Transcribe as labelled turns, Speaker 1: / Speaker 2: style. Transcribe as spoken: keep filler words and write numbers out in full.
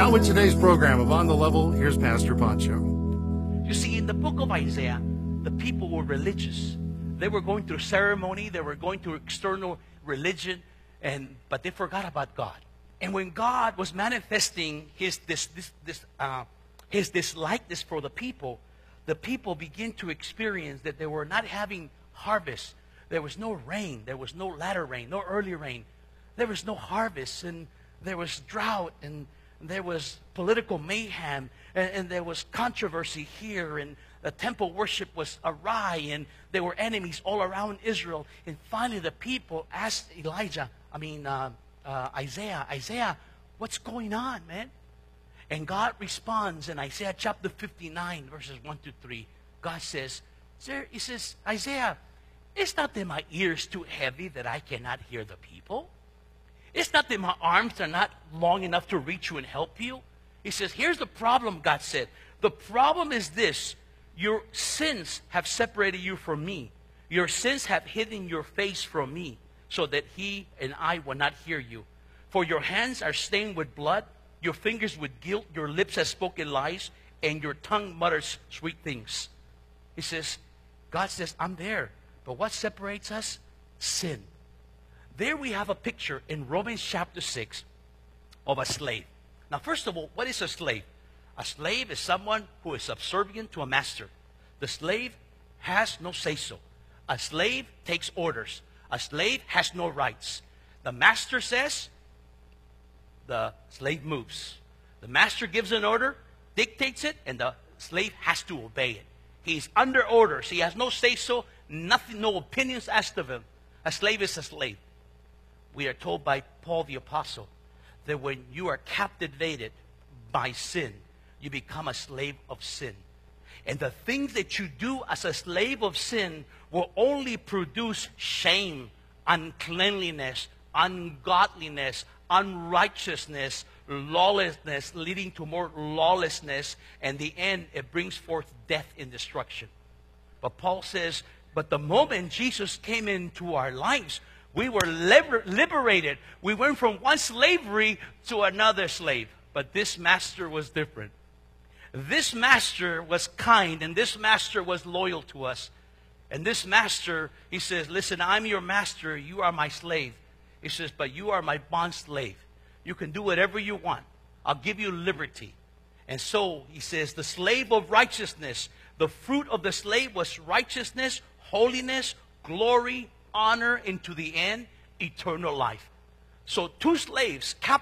Speaker 1: Now with today's program of On the Level, here's Pastor Pancho.
Speaker 2: You see, in the book of Isaiah, the people were religious. They were going through ceremony. They were going through external religion, and but they forgot about God. And when God was manifesting his this this this uh, his dislikeness for the people, the people began to experience that they were not having harvest. There was no rain. There was no latter rain, no early rain. There was no harvest, and there was drought, and there was political mayhem, and, and there was controversy here, and the temple worship was awry, and there were enemies all around Israel. And finally, the people asked Elijah, I mean uh, uh, Isaiah, Isaiah, what's going on, man? And God responds in Isaiah chapter fifty-nine, verses one to three. God says, Sir, he says, Isaiah, it's not that my ears too heavy that I cannot hear the people. It's not that my arms are not long enough to reach you and help you. He says, here's the problem, God said. The problem is this. Your sins have separated you from me. Your sins have hidden your face from me, so that he and I will not hear you. For your hands are stained with blood, your fingers with guilt, your lips have spoken lies, and your tongue mutters sweet things. He says, God says, I'm there. But what separates us? Sin. There we have a picture in Romans chapter six of a slave. Now, first of all, what is a slave? A slave is someone who is subservient to a master. The slave has no say-so. A slave takes orders. A slave has no rights. The master says, the slave moves. The master gives an order, dictates it, and the slave has to obey it. He's under orders. He has no say-so, nothing, no opinions asked of him. A slave is a slave. We are told by Paul the Apostle that when you are captivated by sin, you become a slave of sin. And the things that you do as a slave of sin will only produce shame, uncleanliness, ungodliness, unrighteousness, lawlessness, leading to more lawlessness. And in the end, it brings forth death and destruction. But Paul says, but the moment Jesus came into our lives, we were liber- liberated. We went from one slavery to another slave. But this master was different. This master was kind, and this master was loyal to us. And this master, he says, listen, I'm your master. You are my slave. He says, but you are my bond slave. You can do whatever you want. I'll give you liberty. And so, he says, the slave of righteousness, the fruit of the slave was righteousness, holiness, glory, honor, and to the end, eternal life. So two slaves